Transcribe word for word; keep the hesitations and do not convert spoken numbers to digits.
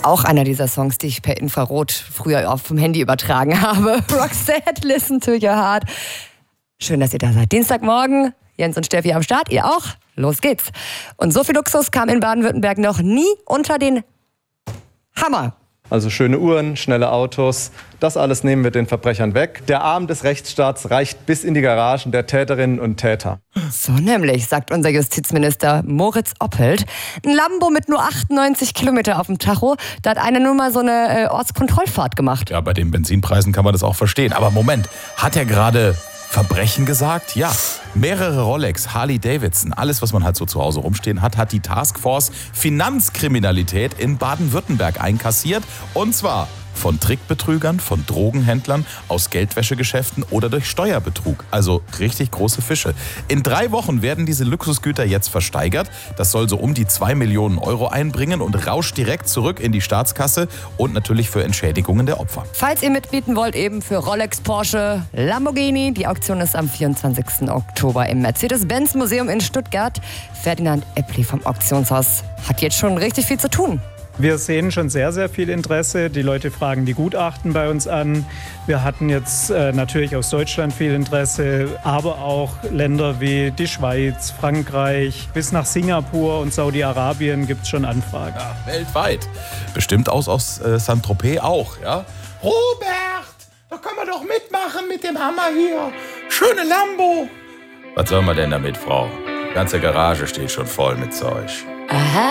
Auch einer dieser Songs, die ich per Infrarot früher auf dem Handy übertragen habe. Roxette, Listen to Your Heart. Schön, dass ihr da seid. Dienstagmorgen, Jens und Steffi am Start, ihr auch? Los geht's. Und so viel Luxus kam in Baden-Württemberg noch nie unter den Hammer. Also schöne Uhren, schnelle Autos, das alles nehmen wir den Verbrechern weg. Der Arm des Rechtsstaats reicht bis in die Garagen der Täterinnen und Täter. So nämlich, sagt unser Justizminister Moritz Oppelt. Ein Lambo mit nur achtundneunzig Kilometer auf dem Tacho, da hat einer nur mal so eine äh, Ortskontrollfahrt gemacht. Ja, bei den Benzinpreisen kann man das auch verstehen. Aber Moment, hat er gerade Verbrechen gesagt? Ja. Mehrere Rolex, Harley Davidson, alles, was man halt so zu Hause rumstehen hat, hat die Taskforce Finanzkriminalität in Baden-Württemberg einkassiert. Und zwar von Trickbetrügern, von Drogenhändlern, aus Geldwäschegeschäften oder durch Steuerbetrug. Also richtig große Fische. In drei Wochen werden diese Luxusgüter jetzt versteigert. Das soll so um die zwei Millionen Euro einbringen und rauscht direkt zurück in die Staatskasse und natürlich für Entschädigungen der Opfer. Falls ihr mitbieten wollt, eben für Rolex, Porsche, Lamborghini. Die Auktion ist am vierundzwanzigsten Oktober im Mercedes-Benz-Museum in Stuttgart. Ferdinand Eppli vom Auktionshaus hat jetzt schon richtig viel zu tun. Wir sehen schon sehr, sehr viel Interesse. Die Leute fragen die Gutachten bei uns an. Wir hatten jetzt äh, natürlich aus Deutschland viel Interesse, aber auch Länder wie die Schweiz, Frankreich, bis nach Singapur und Saudi-Arabien gibt es schon Anfragen. Ja, weltweit. Bestimmt aus, aus äh, Saint-Tropez auch, ja? Robert, da können wir doch mitmachen mit dem Hammer hier. Schöne Lambo. Was soll man denn damit, Frau? Die ganze Garage steht schon voll mit Zeug. Aha.